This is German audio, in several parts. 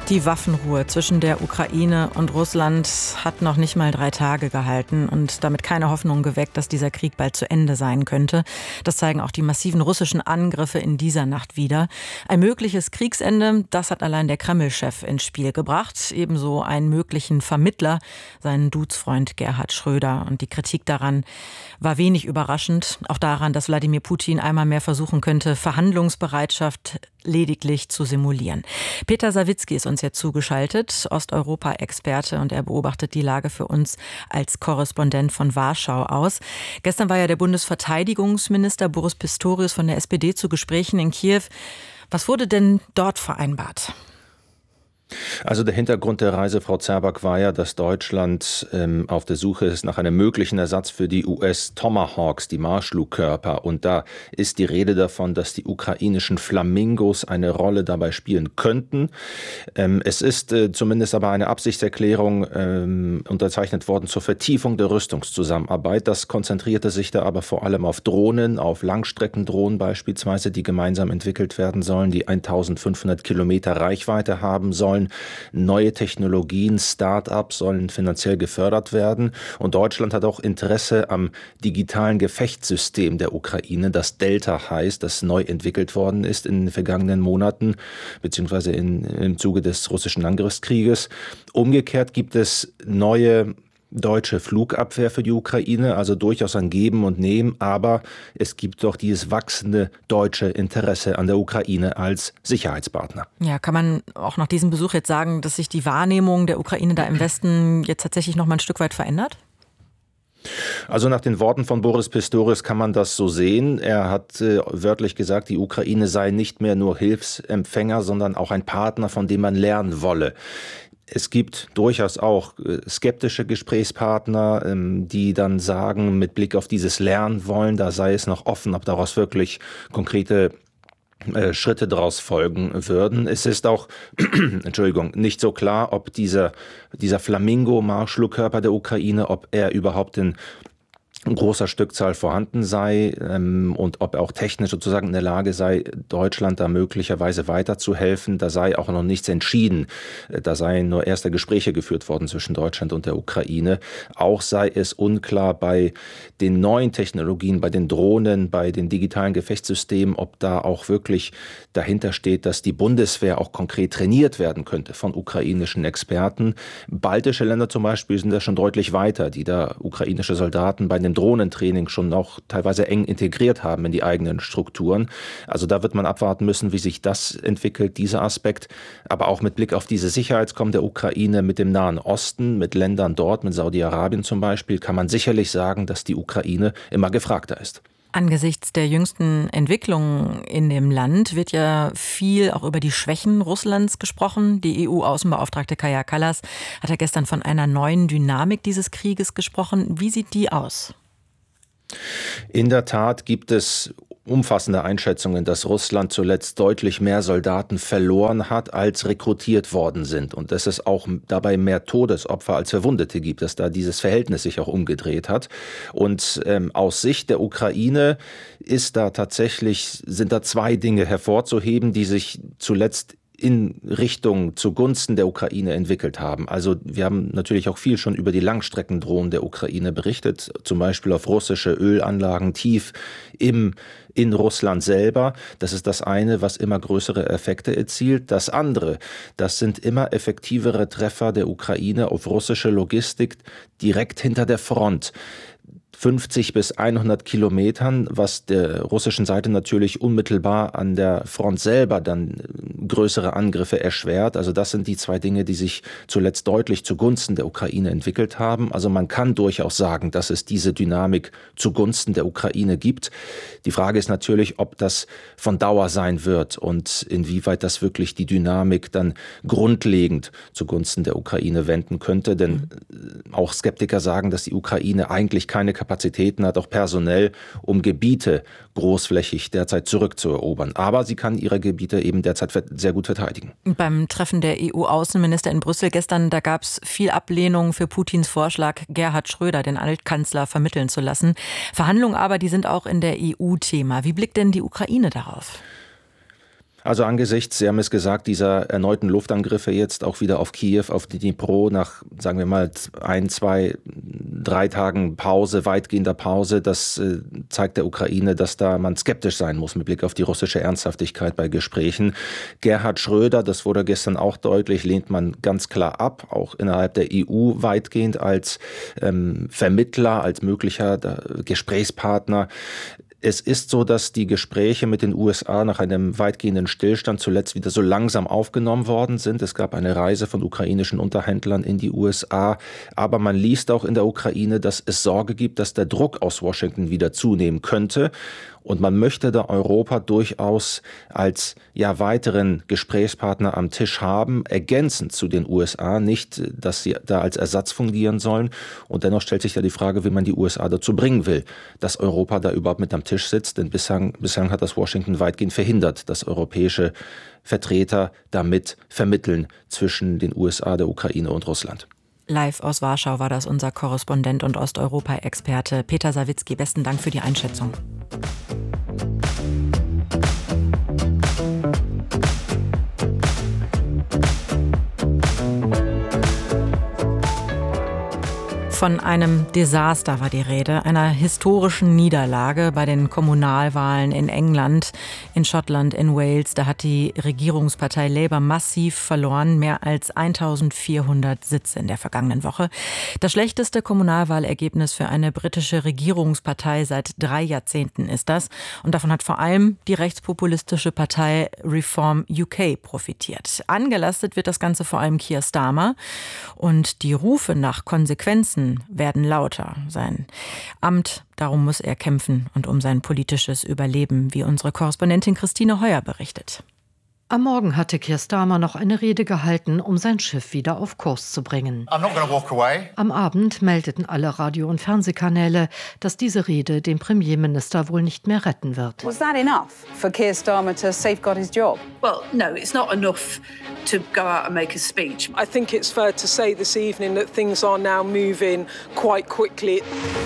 Die Waffenruhe zwischen der Ukraine und Russland hat noch nicht mal 3 Tage gehalten und damit keine Hoffnung geweckt, dass dieser Krieg bald zu Ende sein könnte. Das zeigen auch die massiven russischen Angriffe in dieser Nacht wieder. Ein mögliches Kriegsende, das hat allein der Kreml-Chef ins Spiel gebracht. Ebenso einen möglichen Vermittler, seinen Dudesfreund Gerhard Schröder. Und die Kritik daran war wenig überraschend. Auch daran, dass Wladimir Putin einmal mehr versuchen könnte, Verhandlungsbereitschaft lediglich zu simulieren. Peter Sawicki ist uns jetzt zugeschaltet, Osteuropa-Experte, und er beobachtet die Lage für uns als Korrespondent von Warschau aus. Gestern war ja der Bundesverteidigungsminister Boris Pistorius von der SPD zu Gesprächen in Kiew. Was wurde denn dort vereinbart? Also der Hintergrund der Reise, Frau Zerback, war ja, dass Deutschland auf der Suche ist nach einem möglichen Ersatz für die US-Tomahawks, die Marschflugkörper. Und da ist die Rede davon, dass die ukrainischen Flamingos eine Rolle dabei spielen könnten. Es ist zumindest aber eine Absichtserklärung unterzeichnet worden zur Vertiefung der Rüstungszusammenarbeit. Das konzentrierte sich da aber vor allem auf Drohnen, auf Langstreckendrohnen beispielsweise, die gemeinsam entwickelt werden sollen, die 1500 Kilometer Reichweite haben sollen. Neue Technologien, Start-ups sollen finanziell gefördert werden. Und Deutschland hat auch Interesse am digitalen Gefechtssystem der Ukraine, das Delta heißt, das neu entwickelt worden ist in den vergangenen Monaten, beziehungsweise im Zuge des russischen Angriffskrieges. Umgekehrt gibt es neue deutsche Flugabwehr für die Ukraine, also durchaus ein Geben und Nehmen, aber es gibt doch dieses wachsende deutsche Interesse an der Ukraine als Sicherheitspartner. Ja, kann man auch nach diesem Besuch jetzt sagen, dass sich die Wahrnehmung der Ukraine da im Westen jetzt tatsächlich noch mal ein Stück weit verändert? Also nach den Worten von Boris Pistorius kann man das so sehen. Er hat wörtlich gesagt, die Ukraine sei nicht mehr nur Hilfsempfänger, sondern auch ein Partner, von dem man lernen wolle. Es gibt durchaus auch skeptische Gesprächspartner, die dann sagen, mit Blick auf dieses Lernen wollen, da sei es noch offen, ob daraus wirklich konkrete Schritte daraus folgen würden. Es ist auch, nicht so klar, ob dieser Flamingo-Marschflugkörper der Ukraine, ob er überhaupt in großer Stückzahl vorhanden sei und ob er auch technisch sozusagen in der Lage sei, Deutschland da möglicherweise weiterzuhelfen. Da sei auch noch nichts entschieden. Da seien nur erste Gespräche geführt worden zwischen Deutschland und der Ukraine. Auch sei es unklar bei den neuen Technologien, bei den Drohnen, bei den digitalen Gefechtssystemen, ob da auch wirklich dahinter steht, dass die Bundeswehr auch konkret trainiert werden könnte von ukrainischen Experten. Baltische Länder zum Beispiel sind da schon deutlich weiter, die da ukrainische Soldaten bei dem Drohnentraining schon auch teilweise eng integriert haben in die eigenen Strukturen. Also da wird man abwarten müssen, wie sich das entwickelt, dieser Aspekt. Aber auch mit Blick auf diese Sicherheitskommen der Ukraine mit dem Nahen Osten, mit Ländern dort, mit Saudi-Arabien zum Beispiel, kann man sicherlich sagen, dass die Ukraine immer gefragter ist. Angesichts der jüngsten Entwicklungen in dem Land wird ja viel auch über die Schwächen Russlands gesprochen. Die EU-Außenbeauftragte Kaja Kallas hat ja gestern von einer neuen Dynamik dieses Krieges gesprochen. Wie sieht die aus? In der Tat gibt es umfassende Einschätzungen, dass Russland zuletzt deutlich mehr Soldaten verloren hat, als rekrutiert worden sind. Und dass es auch dabei mehr Todesopfer als Verwundete gibt, dass da dieses Verhältnis sich auch umgedreht hat. Und aus Sicht der Ukraine sind da 2 Dinge hervorzuheben, die sich zuletzt in Richtung zugunsten der Ukraine entwickelt haben. Also wir haben natürlich auch viel schon über die Langstreckendrohnen der Ukraine berichtet, zum Beispiel auf russische Ölanlagen tief in Russland selber. Das ist das eine, was immer größere Effekte erzielt. Das andere, das sind immer effektivere Treffer der Ukraine auf russische Logistik direkt hinter der Front. 50 bis 100 Kilometern, was der russischen Seite natürlich unmittelbar an der Front selber dann größere Angriffe erschwert. Also das sind die 2 Dinge, die sich zuletzt deutlich zugunsten der Ukraine entwickelt haben. Also man kann durchaus sagen, dass es diese Dynamik zugunsten der Ukraine gibt. Die Frage ist natürlich, ob das von Dauer sein wird und inwieweit das wirklich die Dynamik dann grundlegend zugunsten der Ukraine wenden könnte. Denn auch Skeptiker sagen, dass die Ukraine eigentlich keine Kapazitäten hat, auch personell, um Gebiete großflächig derzeit zurückzuerobern. Aber sie kann ihre Gebiete eben derzeit sehr gut verteidigen. Beim Treffen der EU-Außenminister in Brüssel gestern, da gab es viel Ablehnung für Putins Vorschlag, Gerhard Schröder, den Altkanzler, vermitteln zu lassen. Verhandlungen aber, die sind auch in der EU Thema. Wie blickt denn die Ukraine darauf? Also angesichts, Sie haben es gesagt, dieser erneuten Luftangriffe jetzt auch wieder auf Kiew, auf die Dnipro nach, sagen wir mal, 1, 2, 3 Tagen Pause, weitgehender Pause, das zeigt der Ukraine, dass da man skeptisch sein muss mit Blick auf die russische Ernsthaftigkeit bei Gesprächen. Gerhard Schröder, das wurde gestern auch deutlich, lehnt man ganz klar ab, auch innerhalb der EU weitgehend als Vermittler, als möglicher Gesprächspartner. Es ist so, dass die Gespräche mit den USA nach einem weitgehenden Stillstand zuletzt wieder so langsam aufgenommen worden sind. Es gab eine Reise von ukrainischen Unterhändlern in die USA. Aber man liest auch in der Ukraine, dass es Sorge gibt, dass der Druck aus Washington wieder zunehmen könnte. Und man möchte da Europa durchaus als weiteren Gesprächspartner am Tisch haben, ergänzend zu den USA, nicht, dass sie da als Ersatz fungieren sollen. Und dennoch stellt sich da die Frage, wie man die USA dazu bringen will, dass Europa da überhaupt mit am Tisch sitzt. Denn bislang hat das Washington weitgehend verhindert, dass europäische Vertreter damit vermitteln zwischen den USA, der Ukraine und Russland. Live aus Warschau war das unser Korrespondent und Osteuropa-Experte Peter Sawicki. Besten Dank für die Einschätzung. Von einem Desaster war die Rede, einer historischen Niederlage bei den Kommunalwahlen in England, in Schottland, in Wales. Da hat die Regierungspartei Labour massiv verloren, mehr als 1400 Sitze in der vergangenen Woche. Das schlechteste Kommunalwahlergebnis für eine britische Regierungspartei seit 3 Jahrzehnten ist das. Und davon hat vor allem die rechtspopulistische Partei Reform UK profitiert. Angelastet wird das Ganze vor allem Keir Starmer. Und die Rufe nach Konsequenzen werden lauter. Sein Amt, darum muss er kämpfen und um sein politisches Überleben, wie unsere Korrespondentin Christine Heuer berichtet. Am Morgen hatte Keir Starmer noch eine Rede gehalten, um sein Schiff wieder auf Kurs zu bringen. Am Abend meldeten alle Radio- und Fernsehkanäle, dass diese Rede den Premierminister wohl nicht mehr retten wird. Was that enough for Keir Starmer to safeguard his job? Well, no, it's not enough to go out and make a speech. I think it's fair to say this evening that things are now moving quite quickly.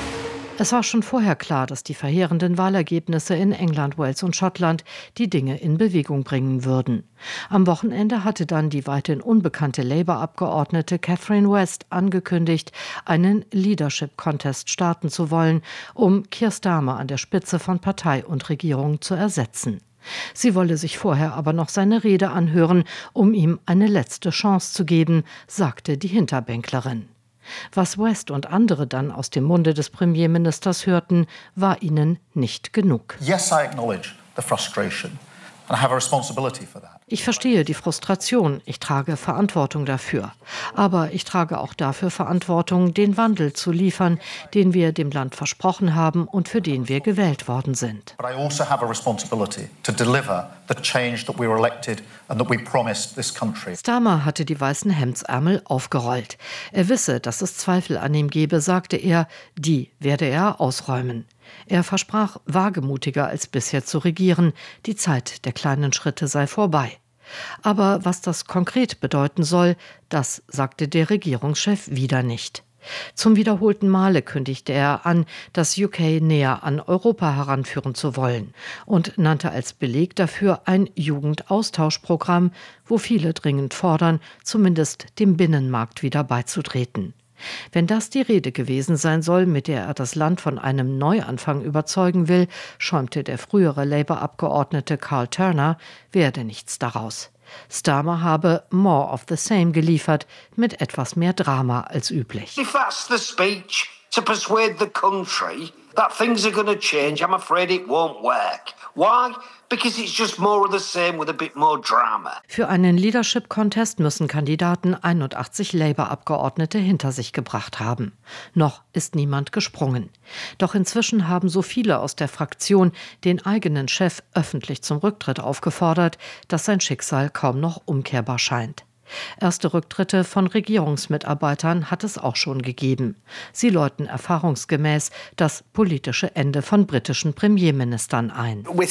Es war schon vorher klar, dass die verheerenden Wahlergebnisse in England, Wales und Schottland die Dinge in Bewegung bringen würden. Am Wochenende hatte dann die weithin unbekannte Labour-Abgeordnete Catherine West angekündigt, einen Leadership-Contest starten zu wollen, um Keir Starmer an der Spitze von Partei und Regierung zu ersetzen. Sie wolle sich vorher aber noch seine Rede anhören, um ihm eine letzte Chance zu geben, sagte die Hinterbänklerin. Was West und andere dann aus dem Munde des Premierministers hörten, war ihnen nicht genug. Yes, I acknowledge the frustration and I have a responsibility for that. Ich verstehe die Frustration, ich trage Verantwortung dafür. Aber ich trage auch dafür Verantwortung, den Wandel zu liefern, den wir dem Land versprochen haben und für den wir gewählt worden sind. But I also have a responsibility to deliver the change that we were elected and that we promised this country. Starmer hatte die weißen Hemdsärmel aufgerollt. Er wisse, dass es Zweifel an ihm gebe, sagte er, die werde er ausräumen. Er versprach, wagemutiger als bisher zu regieren. Die Zeit der kleinen Schritte sei vorbei. Aber was das konkret bedeuten soll, das sagte der Regierungschef wieder nicht. Zum wiederholten Male kündigte er an, das UK näher an Europa heranführen zu wollen und nannte als Beleg dafür ein Jugendaustauschprogramm, wo viele dringend fordern, zumindest dem Binnenmarkt wieder beizutreten. Wenn das die Rede gewesen sein soll, mit der er das Land von einem Neuanfang überzeugen will, schäumte der frühere Labour-Abgeordnete Carl Turner, werde nichts daraus. Starmer habe more of the same geliefert, mit etwas mehr Drama als üblich. If that's the speech to persuade the country that things are going to change, I'm afraid it won't work. Why? Because it's just more of the same with a bit more drama. Für einen Leadership-Contest müssen Kandidaten 81 Labour-Abgeordnete hinter sich gebracht haben. Noch ist niemand gesprungen. Doch inzwischen haben so viele aus der Fraktion den eigenen Chef öffentlich zum Rücktritt aufgefordert, dass sein Schicksal kaum noch umkehrbar scheint. Erste Rücktritte von Regierungsmitarbeitern hat es auch schon gegeben. Sie läuten erfahrungsgemäß das politische Ende von britischen Premierministern ein. Wir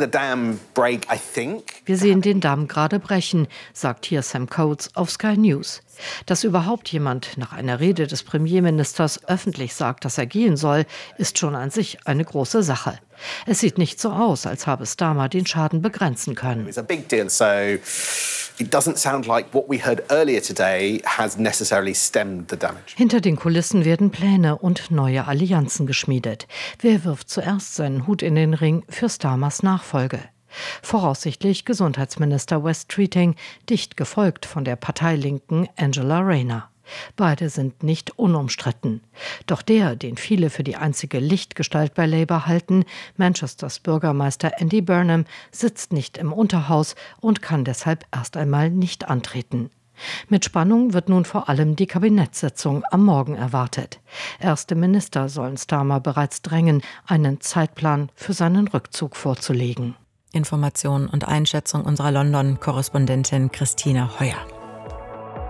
sehen den Damm gerade brechen, sagt hier Sam Coates auf Sky News. Dass überhaupt jemand nach einer Rede des Premierministers öffentlich sagt, dass er gehen soll, ist schon an sich eine große Sache. Es sieht nicht so aus, als habe Starmer den Schaden begrenzen können. It's a big deal, so it doesn't sound like what we heard earlier today has necessarily stemmed the damage. Hinter den Kulissen werden Pläne und neue Allianzen geschmiedet. Wer wirft zuerst seinen Hut in den Ring für Starmers Nachfolge? Voraussichtlich Gesundheitsminister Wes Keating, dicht gefolgt von der Parteilinken Angela Rayner. Beide sind nicht unumstritten. Doch der, den viele für die einzige Lichtgestalt bei Labour halten, Manchesters Bürgermeister Andy Burnham, sitzt nicht im Unterhaus und kann deshalb erst einmal nicht antreten. Mit Spannung wird nun vor allem die Kabinettssitzung am Morgen erwartet. Erste Minister sollen Starmer bereits drängen, einen Zeitplan für seinen Rückzug vorzulegen. Informationen und Einschätzung unserer London-Korrespondentin Christine Heuer.